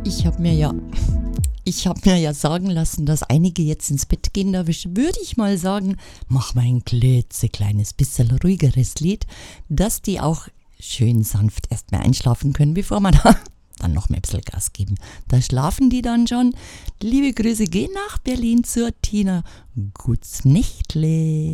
Ich habe mir ja sagen lassen, dass einige jetzt ins Bett gehen. Da würde ich mal sagen, mach mal ein klitzekleines bisschen ruhigeres Lied, dass die auch schön sanft erstmal einschlafen können, bevor wir da dann noch mehr ein bisschen Gas geben. Da schlafen die dann schon. Liebe Grüße gehen nach Berlin zur Tina. Guts Nächtle.